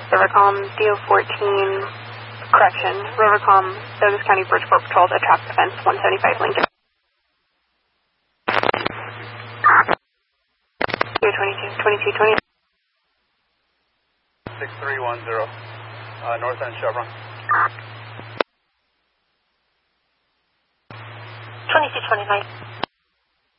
Rivercom, DO14, correction, Rivercom, Douglas County Bridgeport Patrol to traffic offense 175 Lincoln. DO22, 6310, north end Chevron. 2229.